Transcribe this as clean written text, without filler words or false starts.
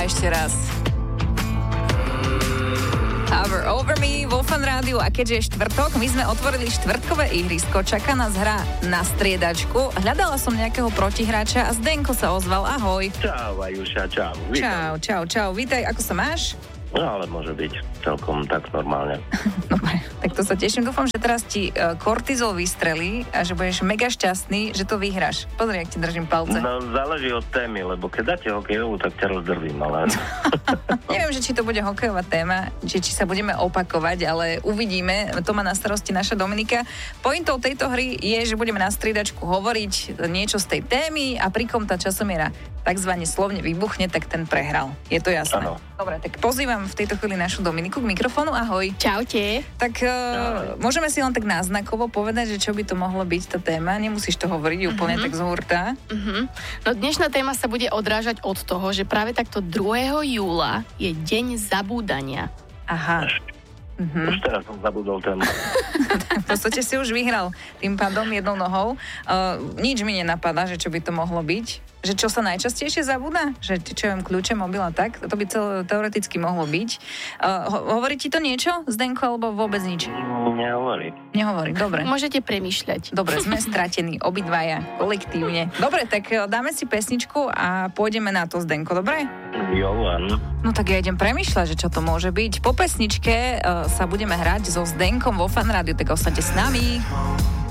A ešte raz. Hover Over Me vo Fan Rádiu a keďže je štvrtok, my sme otvorili štvrtkové ihrisko, čaká nás hra na striedačku. Hľadala som nejakého protihráča a Zdenko sa ozval, ahoj. Čau, Ajuša, čau. Čau, vítaj, ako sa máš? No ale môže byť celkom tak normálne. Dobre, tak to sa teším. Dúfam, že teraz ti kortizol vystrelí a že budeš mega šťastný, že to vyhráš. Pozri, jak ti držím palce. No záleží od témy, lebo keď dáte hokejovú, tak ťa rozdrvím, ale... Neviem, že či to bude hokejová téma, či sa budeme opakovať, ale uvidíme. To má na starosti naša Dominika. Pointou tejto hry je, že budeme na striedačku hovoriť niečo z tej témy a pri kom tá časomiera takzvané slovne vybuchne, tak ten prehral. Je to jasné? Áno. Dobre, tak pozývam v tejto chvíli našu Dominiku k mikrofónu. Ahoj. Čaute. Tak môžeme si len tak náznakovo povedať, že čo by to mohlo byť tá téma. Nemusíš to hovoriť úplne tak z hurta. No dnešná téma sa bude odrážať od toho, že práve takto 2. júla je deň zabúdania. Aha. Už teraz som zabudol tému. V podstate si už vyhral tým pádom jednou nohou. Nič mi nenapadá, že čo by to mohlo byť. Že čo sa najčastejšie zabúda? Že čo viem, kľúče, mobil a tak? To by teoreticky mohlo byť. Hovorí ti to niečo, Zdenko, alebo vôbec nič? Nehovorí, dobre. Môžete premýšľať. Dobre, sme stratení, obidvaja, kolektívne. Dobre, tak dáme si pesničku a pôjdeme na to, Zdenko, dobre? Jo, áno. No tak ja idem premýšľať, že čo to môže byť. Po pesničke sa budeme hrať so Zdenkom vo Fan Rádiu, tak ostaňte s nami.